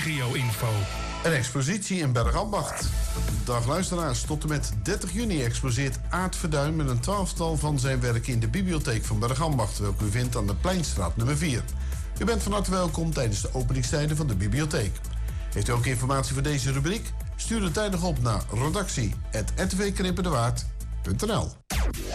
regio-info. Een expositie in Bergambacht. Dag luisteraars, tot en met 30 juni exposeert Aart Verduin met een 12-tal van zijn werken in de bibliotheek van Bergambacht, welke u vindt aan de Pleinstraat nummer 4. U bent van harte welkom tijdens de openingstijden van de bibliotheek. Heeft u ook informatie voor deze rubriek? Stuur het tijdig op naar redactie@rtvknippendewaard.nl.